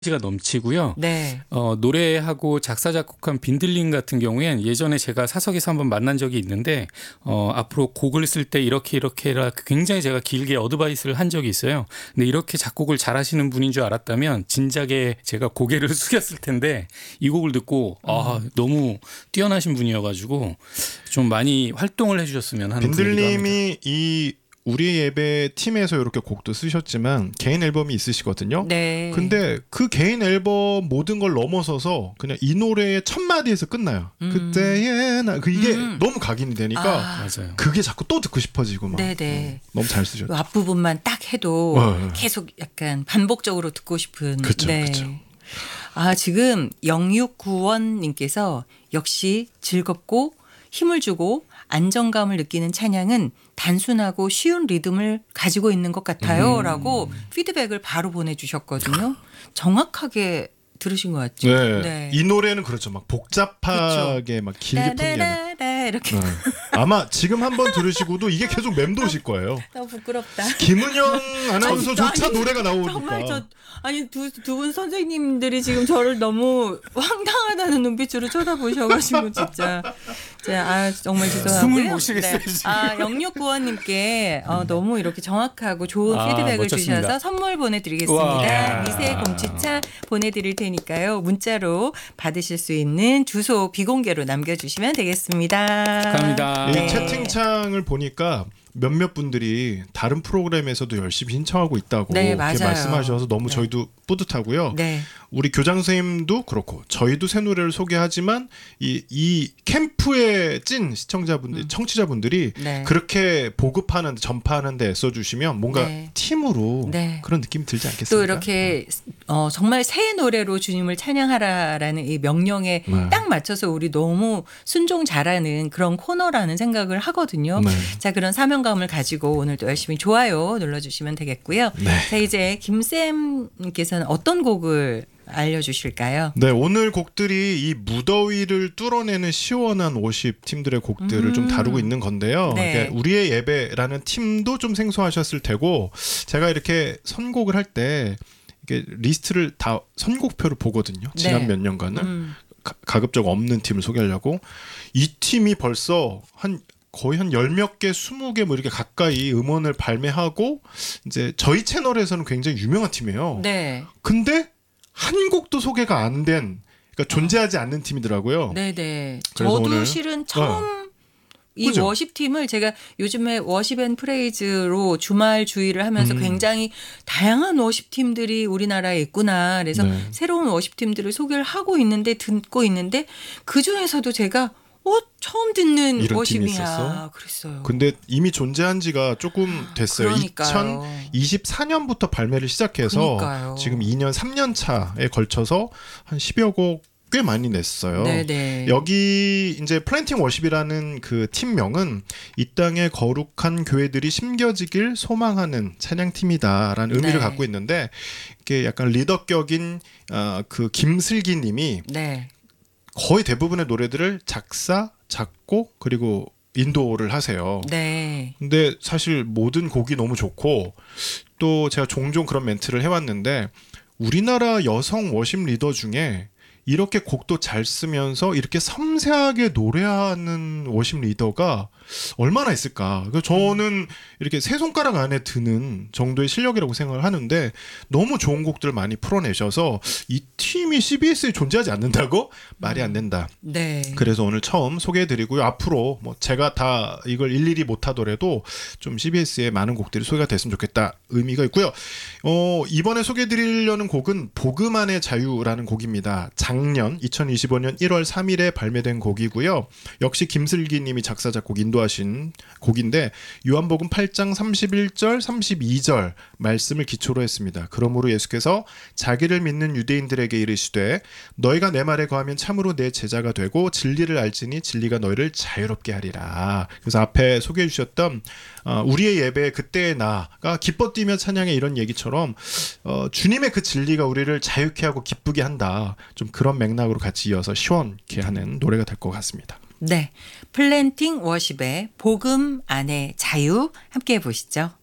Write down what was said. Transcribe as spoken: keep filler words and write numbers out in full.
가 넘치고요. 네. 어, 노래하고 작사 작곡한 빈들림 같은 경우엔 예전에 제가 사석에서 한번 만난 적이 있는데 어, 앞으로 곡을 쓸 때 이렇게 이렇게 해라 굉장히 제가 길게 어드바이스를 한 적이 있어요. 근데 이렇게 작곡을 잘하시는 분인 줄 알았다면 진작에 제가 고개를 숙였을 텐데 이 곡을 듣고 아, 너무 뛰어나신 분이어가지고 좀 많이 활동을 해주셨으면 하는 분이기도 합니다. 빈들님이 이 우리 예배 팀에서 이렇게 곡도 쓰셨지만 개인 앨범이 있으시거든요. 네. 근데 그 개인 앨범 모든 걸 넘어서서 그냥 이 노래의 첫 마디에서 끝나요. 음. 그때의 나 그 이게 음. 너무 각인이 되니까 아. 맞아요. 그게 자꾸 또 듣고 싶어지고 막. 네네. 음, 너무 잘 쓰셨죠. 그 앞부분만 딱 해도 네. 계속 약간 반복적으로 듣고 싶은. 그쵸, 네. 그쵸. 아, 지금 영육구원님께서 역시 즐겁고 힘을 주고 안정감을 느끼는 찬양은 단순하고 쉬운 리듬을 가지고 있는 것 같아요. 음. 라고 피드백을 바로 보내주셨거든요. 정확하게 들으신 것 같죠? 네. 이 노래는 그렇죠. 막 복잡하게 막 길게 푸는 게 아니라. 따다다다 이렇게. 네. 아마 지금 한번 들으시고도 이게 계속 맴도실 거예요. 너무 부끄럽다. 김은영 아나운서조차 아니, 노래가 나오니까. 정말 저 아니 두 두 분 선생님들이 지금 저를 너무 황당하다는 눈빛으로 쳐다보셔가지고 진짜 자, 아 정말 죄송하고요. 숨을 못 쉬겠어요, 지금. 아 영육구원님께 어, 너무 이렇게 정확하고 좋은 아, 피드백을 멋졌습니다. 주셔서 선물 보내드리겠습니다. 우와. 미세 곰치차 보내드릴 테니까요. 문자로 받으실 수 있는 주소 비공개로 남겨주시면 되겠습니다. 축하합니다. 이 네. 채팅창을 보니까 몇몇 분들이 다른 프로그램에서도 열심히 신청하고 있다고 네, 이렇게 맞아요. 말씀하셔서 너무 네. 저희도 뿌듯하고요. 네. 우리 교장 선생님도 그렇고 저희도 새 노래를 소개하지만 이, 이 캠프의 찐 시청자분들, 음. 청취자분들이 네. 그렇게 보급하는 전파하는 데 애써주시면 뭔가 네. 팀으로 네. 그런 느낌이 들지 않겠습니까? 또 이렇게 어, 정말 새 노래로 주님을 찬양하라라는 이 명령에 네. 딱 맞춰서 우리 너무 순종 잘하는 그런 코너라는 생각을 하거든요. 네. 자, 그런 사명감을 가지고 오늘도 열심히 좋아요 눌러주시면 되겠고요. 네. 자, 이제 김쌤께서는 어떤 곡을 알려주실까요? 네, 오늘 곡들이 이 무더위를 뚫어내는 시원한 워십 팀들의 곡들을 음. 좀 다루고 있는 건데요. 네. 이게 우리의 예배라는 팀도 좀 생소하셨을 테고 제가 이렇게 선곡을 할 때 이게 리스트를 다 선곡표를 보거든요. 지난 네. 몇 년간을 음. 가, 가급적 없는 팀을 소개하려고 이 팀이 벌써 한 거의 한 열 몇 개, 스무 개 뭐 이렇게 가까이 음원을 발매하고 이제 저희 채널에서는 굉장히 유명한 팀이에요. 네. 근데 한 곡도 소개가 안 된, 그러니까 존재하지 않는 팀이더라고요. 네네. 그래서 저도 오늘- 실은 처음 이 그죠? 워십 팀을 제가 요즘에 워십 앤 프레이즈로 주말 주의를 하면서 음. 굉장히 다양한 워십 팀들이 우리나라에 있구나. 그래서 네. 새로운 워십 팀들을 소개를 하고 있는데 듣고 있는데 그 중에서도 제가 어 처음 듣는 이런 팀이 워십이야. 있었어? 그랬어요. 근데 이미 존재한 지가 조금 됐어요. 그러니까요. 이천이십사 년부터 발매를 시작해서 그러니까요. 지금 이 년, 삼 년 차에 걸쳐서 한 십여 곡 꽤 많이 냈어요. 네네. 여기 이제 플랜팅 워십이라는 그 팀명은 이 땅의 거룩한 교회들이 심겨지길 소망하는 찬양팀이다라는 의미를 네. 갖고 있는데 이게 약간 리더격인 어, 그 김슬기님이 네. 거의 대부분의 노래들을 작사, 작곡 그리고 인도를 하세요. 네. 근데 사실 모든 곡이 너무 좋고 또 제가 종종 그런 멘트를 해왔는데 우리나라 여성 워십 리더 중에 이렇게 곡도 잘 쓰면서 이렇게 섬세하게 노래하는 워십 리더가 얼마나 있을까. 그래서 저는 이렇게 세 손가락 안에 드는 정도의 실력이라고 생각을 하는데 너무 좋은 곡들을 많이 풀어내셔서 이 팀이 씨비에스에 존재하지 않는다고? 말이 안 된다. 네. 그래서 오늘 처음 소개해드리고요. 앞으로 뭐 제가 다 이걸 일일이 못하더라도 좀 씨비에스에 많은 곡들이 소개가 됐으면 좋겠다 의미가 있고요. 어, 이번에 소개해드리려는 곡은 복음 안의 자유라는 곡입니다. 작년 이천이십오 년 일월 삼일에 발매된 곡이고요. 역시 김슬기님이 작사 작곡 인도하신 곡인데 요한복음 팔 장 삼십일 절 삼십이 절 말씀을 기초로 했습니다. 그러므로 예수께서 자기를 믿는 유대인들에게 이르시되 너희가 내 말에 거하면 참으로 내 제자가 되고 진리를 알지니 진리가 너희를 자유롭게 하리라. 그래서 앞에 소개해 주셨던 어, 우리의 예배 그때의 나가 기뻐 뛰며 찬양해 이런 얘기처럼 어, 주님의 그 진리가 우리를 자유케 하고 기쁘게 한다. 좀 그런 맥락으로 같이 이어서 시원케 하는 노래가 될 것 같습니다. 네. 플랜팅 워십의 복음 안의 자유 함께 해보시죠.